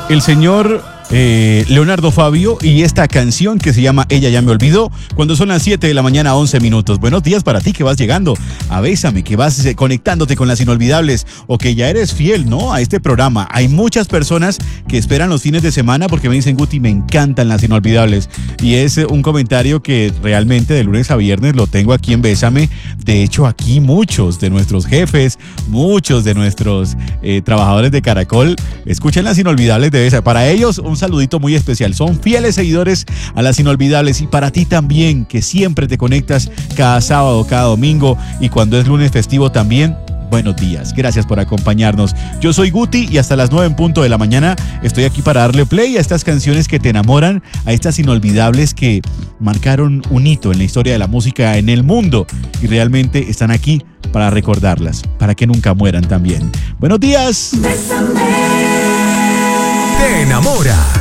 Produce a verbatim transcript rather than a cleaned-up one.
el señor eh, Leonardo Fabio y esta canción que se llama Ella ya me olvidó, cuando son las siete de la mañana, once minutos. Buenos días para ti que vas llegando a Bésame, que vas eh, conectándote con las inolvidables o que ya eres fiel, ¿no?, a este programa. Hay muchas personas que esperan los fines de semana porque me dicen, Guti, me encantan las inolvidables. Y es eh, un comentario que realmente de lunes a viernes lo tengo aquí en Bésame. De hecho, aquí muchos de nuestros jefes, muchos de nuestros eh, trabajadores de Caracol escuchan las inolvidables de Bésame. Para ellos, un saludito muy especial. Son fieles seguidores a las inolvidables, y para ti también, que siempre te conectas cada sábado, cada domingo, y cuando es lunes festivo también. Buenos días, gracias por acompañarnos. Yo soy Guti y hasta las nueve en punto de la mañana estoy aquí para darle play a estas canciones que te enamoran, a estas inolvidables que marcaron un hito en la historia de la música en el mundo y realmente están aquí para recordarlas, para que nunca mueran también. Buenos días. Te enamora.